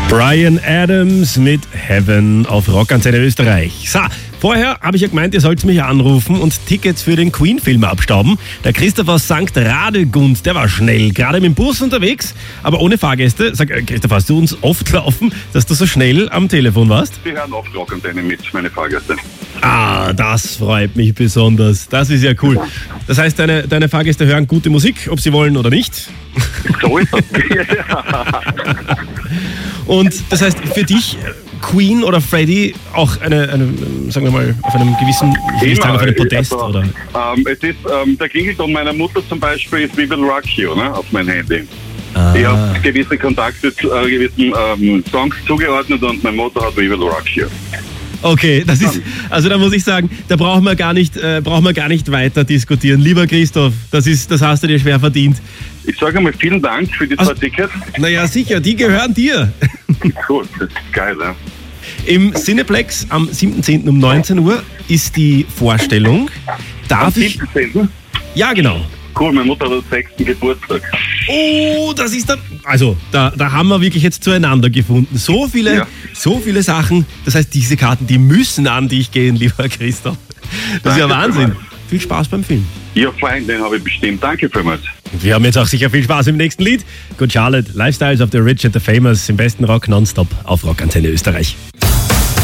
Bryan Adams mit Heaven auf Rockantenne Österreich. So, vorher habe ich ja gemeint, ihr sollt mich anrufen und Tickets für den Queen-Film abstauben. Der Christoph aus St. Radegund, der war schnell, gerade mit dem Bus unterwegs, aber ohne Fahrgäste. Sag, Christoph, hast du uns oft laufen, dass du so schnell am Telefon warst? Die hören oft Rockantenne mit, meine Fahrgäste. Ah, das freut mich besonders. Das ist ja cool. Das heißt, deine Fahrgäste hören gute Musik, ob sie wollen oder nicht. So ist das. Und das heißt, für dich Queen oder Freddie auch eine sagen wir mal, auf einem gewissen, ich will nicht sagen, auf einem Podest, also, oder? Es ist, der Klingelton meiner Mutter zum Beispiel ist We Will Rock You, ne, auf mein Handy. Ah. Ich habe gewisse Kontakte zu gewissen Songs zugeordnet und mein Motto hat We Will Rock You. Okay, das ist, also da muss ich sagen, da brauchen wir gar nicht weiter diskutieren. Lieber Christoph, das hast du dir schwer verdient. Ich sage einmal vielen Dank für die zwei Tickets. Naja, sicher, die gehören dir. Cool, das ist geil, ja. Im Cineplex am 7.10. um 19 Uhr ist die Vorstellung. Darf ich... 17. Ja, genau. Cool, meine Mutter hat den 6. Geburtstag. Oh, das ist dann... Also, da haben wir wirklich jetzt zueinander gefunden. So viele Sachen. Das heißt, diese Karten, die müssen an dich gehen, lieber Christoph. Das ist ja Wahnsinn. Viel Spaß beim Film. Ja, fein, den habe ich bestimmt. Danke vielmals. Wir haben jetzt auch sicher viel Spaß im nächsten Lied. Good Charlotte, Lifestyles of the Rich and the Famous, im besten Rock nonstop auf Rockantenne Österreich.